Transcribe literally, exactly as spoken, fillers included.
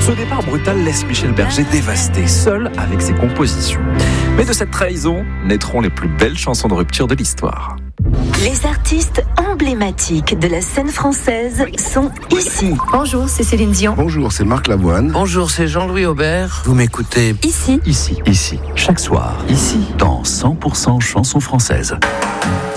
Ce départ brutal laisse Michel Berger dévasté, seul avec ses compositions. Mais de cette trahison naîtront les plus belles chansons de rupture de l'histoire. Les artistes emblématiques de la scène française sont ici. Bonjour, c'est Céline Dion. Bonjour, c'est Marc Lavoine. Bonjour, c'est Jean-Louis Aubert. Vous m'écoutez Ici. Ici, ici, chaque soir, ici, dans cent pour cent chansons françaises.